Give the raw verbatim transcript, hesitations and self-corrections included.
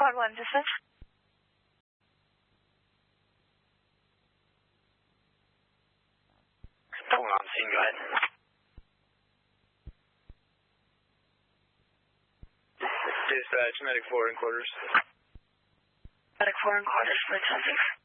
Squad one, this is? Hold on, scene, go ahead. Dispatch, medic four in quarters. Medic four in quarters, for something.